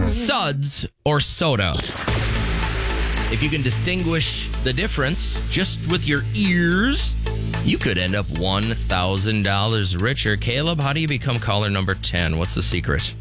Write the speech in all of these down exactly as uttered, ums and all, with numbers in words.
Suds or soda? If you can distinguish the difference just with your ears, you could end up one thousand dollars richer. Caleb, how do you become caller number ten? What's the secret?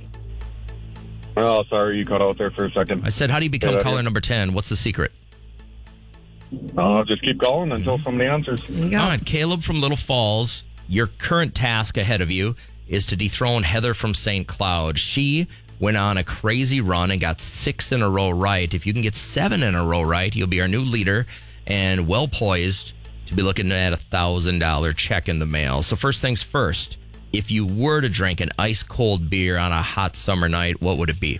Oh, sorry, you cut out there for a second. I said, how do you become Yeah, caller yeah. number ten? What's the secret? I'll just keep calling until somebody answers. There you go. All right, Caleb from Little Falls, your current task ahead of you is to dethrone Heather from Saint Cloud. She went on a crazy run and got six in a row right. If you can get seven in a row right, you'll be our new leader and well poised to be looking at a one thousand dollars check in the mail. So first things first, if you were to drink an ice cold beer on a hot summer night, what would it be?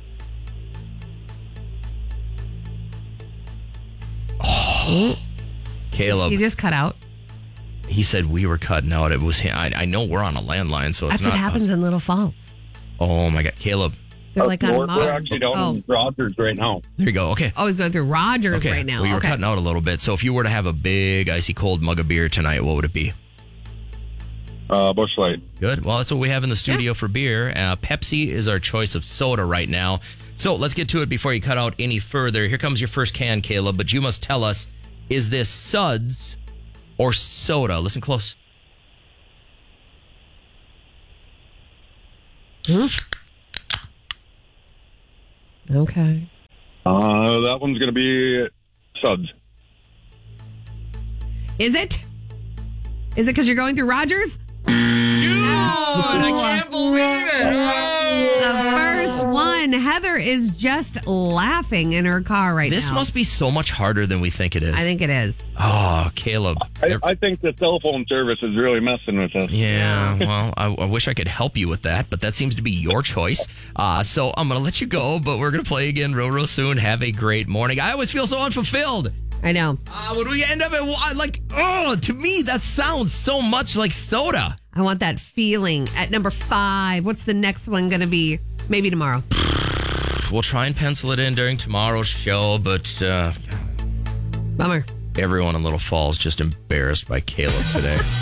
Oh, Caleb. He just cut out. He said we were cutting out. It was him. I, I know we're on a landline, so it's That's not what happens us. in Little Falls. Oh my God, Caleb. They're like on we're, Mount- we're actually down oh. in Rogers right now. There you go. Okay. Oh, he's going through Rogers Okay. right now. Well, you were okay. cutting out a little bit. So if you were to have a big icy cold mug of beer tonight, what would it be? Uh, Busch Light. Good. Well, that's what we have in the studio for beer. Uh, Pepsi is our choice of soda right now. So let's get to it before you cut out any further. Here comes your first can, Caleb, but you must tell us, is this suds or soda? Listen close. Okay. Uh, that one's going to be Suds. Is it? Is it because you're going through Rogers? Dude, I can't believe it. The first one. Heather is just laughing in her car right This now. must be so much harder than we think it is. I think it is. Oh, Caleb. I, I think the cell phone service is really messing with us. Yeah, well, I, I wish I could help you with that, but that seems to be your choice. Uh, so I'm going to let you go, but we're going to play again real, real soon. Have a great morning. I always feel so unfulfilled. I know. Uh, when we end up at, like, oh, to me, that sounds so much like soda. I want that feeling. At number five, what's the next one going to be? Maybe tomorrow. We'll try and pencil it in during tomorrow's show, but uh, Bummer. everyone in Little Falls just embarrassed by Caleb today.